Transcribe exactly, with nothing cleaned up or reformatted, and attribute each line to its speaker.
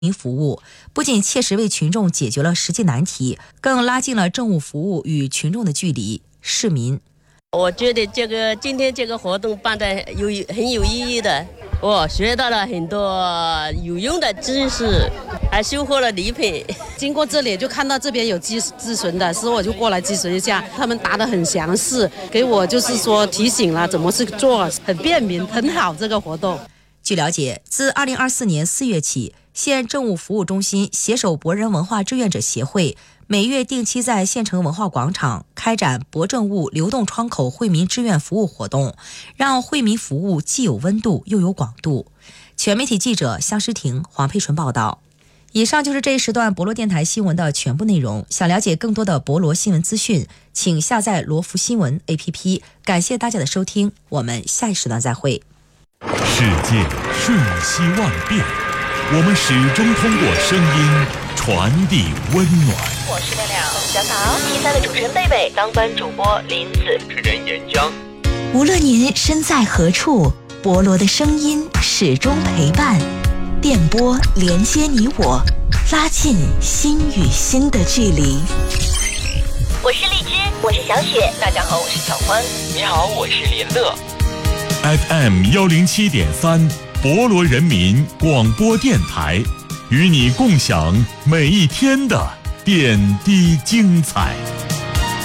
Speaker 1: 民服务，不仅切实为群众解决了实际难题，更拉近了政务服务与群众的距离。市民，
Speaker 2: 我觉得这个今天这个活动办得有很有意义的，我学到了很多有用的知识，还收获了礼品。
Speaker 3: 经过这里就看到这边有咨咨询的，所以我就过来咨询一下，他们答得很详细，给我就是说提醒了怎么去做，很便民，很好这个活动。
Speaker 1: 据了解，自二零二四年四月起，县政务服务中心携手博人文化志愿者协会，每月定期在县城文化广场开展博政务流动窗口惠民志愿服务活动，让惠民服务既有温度又有广度。全媒体记者向诗婷、黄佩纯报道。以上就是这一时段博罗电台新闻的全部内容。想了解更多的博罗新闻资讯，请下载罗福新闻 A P P。感谢大家的收听，我们下一时段再会。
Speaker 4: 世界瞬息万变，我们始终通过声音传递温暖。
Speaker 5: 我是亮亮，小草 T 三的主持人贝贝，当班主播林子，
Speaker 6: 主持人岩浆。
Speaker 7: 无论您身在何处，博罗的声音始终陪伴，电波连接你我，拉近心与心的距离。
Speaker 5: 我是荔枝，我是小雪，大家好，我是小欢。
Speaker 6: 你好，我是连乐。
Speaker 4: F M 幺零七点三，博罗人民广播电台，与你共享每一天的点滴精彩。